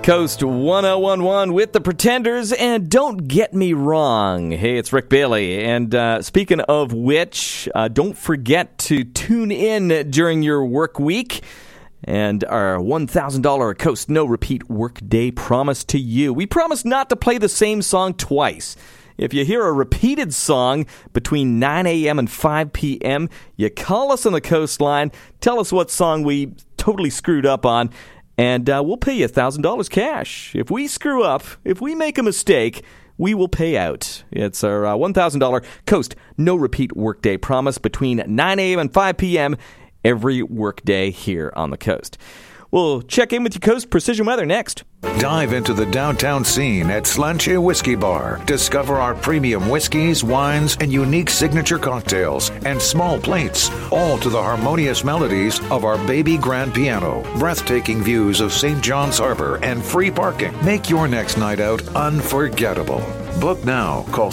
Coast 1011 with the Pretenders, and don't get me wrong. Hey, it's Rick Bailey, and speaking of which, don't forget to tune in during your work week and our $1,000 Coast No Repeat Workday promise to you. We promise not to play the same song twice. If you hear a repeated song between 9 a.m. and 5 p.m., you call us on the Coast line, tell us what song we totally screwed up on, and we'll pay you $1,000 cash. If we screw up, if we make a mistake, we will pay out. It's our $1,000 Coast No Repeat Workday promise between 9 a.m. and 5 p.m. every workday here on the Coast. We'll check in with your Coast Precision Weather next. Dive into the downtown scene at Slanche Whiskey Bar. Discover our premium whiskeys, wines, and unique signature cocktails and small plates, all to the harmonious melodies of our baby grand piano. Breathtaking views of St. John's Harbor and free parking. Make your next night out unforgettable. Book now. Call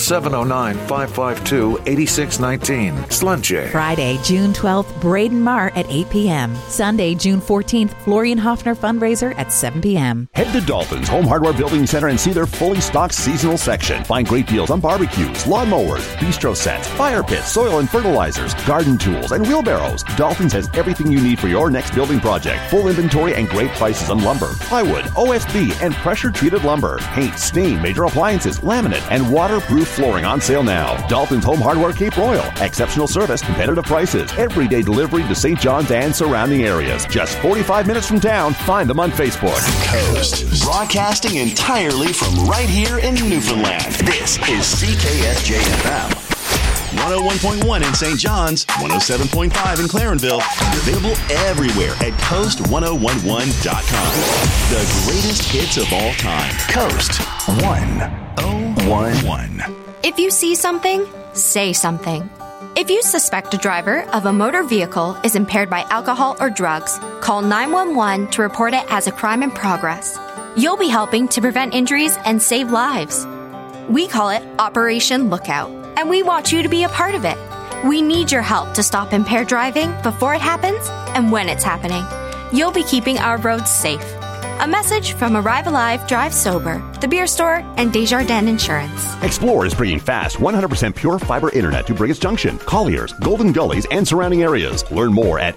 709-552-8619. Slanche. Friday, June 12th, Braden Marr at 8 p.m. Sunday, June 14th, Florian Hoffner fundraiser at 7 p.m. Head to Dalton's Home Hardware Building Center and see their fully stocked seasonal section. Find great deals on barbecues, lawnmowers, bistro sets, fire pits, soil and fertilizers, garden tools, and wheelbarrows. Dalton's has everything you need for your next building project. Full inventory and great prices on lumber, plywood, OSB, and pressure-treated lumber. Paint, stain, major appliances, laminate, and waterproof flooring on sale now. Dalton's Home Hardware Cape Royal. Exceptional service, competitive prices, everyday delivery to St. John's and surrounding areas. Just 45 minutes from town. Find them on Facebook. Coast, broadcasting entirely from right here in Newfoundland. This is CKSJ-FM. 101.1 in St. John's, 107.5 in Clarenville, and available everywhere at coast1011.com. The greatest hits of all time. Coast 1011. If you see something, say something. If you suspect a driver of a motor vehicle is impaired by alcohol or drugs, call 911 to report it as a crime in progress. You'll be helping to prevent injuries and save lives. We call it Operation Lookout, and we want you to be a part of it. We need your help to stop impaired driving before it happens and when it's happening. You'll be keeping our roads safe. A message from Arrive Alive, Drive Sober, The Beer Store, and Desjardins Insurance. Explore is bringing fast 100% pure fiber internet to Brigus Junction, Colliers, Golden Gullies, and surrounding areas. Learn more at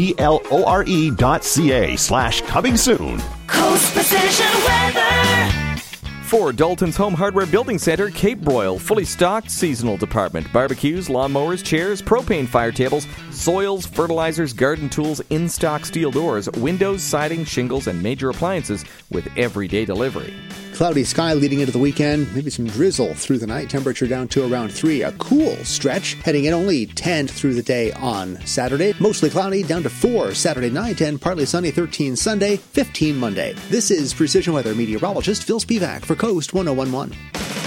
xplore.ca/coming soon. Coast Precision Weather. For Dalton's Home Hardware Building Center, Cape Broyle, fully stocked seasonal department. Barbecues, lawnmowers, chairs, propane fire tables, soils, fertilizers, garden tools, in-stock steel doors, windows, siding, shingles, and major appliances with everyday delivery. Cloudy sky leading into the weekend. Maybe some drizzle through the night. Temperature down to around 3. A cool stretch. Heading in only 10 through the day on Saturday. Mostly cloudy down to 4 Saturday night and partly sunny 13 Sunday, 15 Monday. This is Precision Weather meteorologist Phil Spivak for Coast 1011.